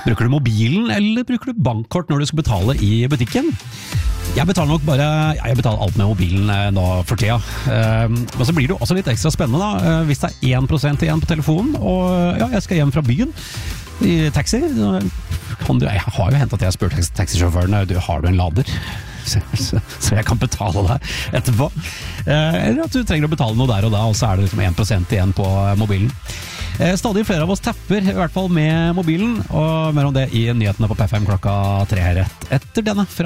Bruker du mobilen, eller bruker du bankkort når du skal betale i butikken? Jeg betaler nok jeg betaler alt med mobilen nå for tida. Men så blir det jo også litt ekstra spennende da, hvis det er 1% igjen på telefonen, og ja, jeg skal hjem fra byen i taxi. Jeg har jo hentet at jeg spør taxisjåføren, har du en lader? Så jeg kan betale deg etterpå. Eller at du trenger å betale noe der og da, og så er det liksom 1% igjen på mobilen. Stadig flere av oss tapper, i hvert fall med mobilen, og mer om det i nyhetene på P5 klokka 3 rett etter denne fra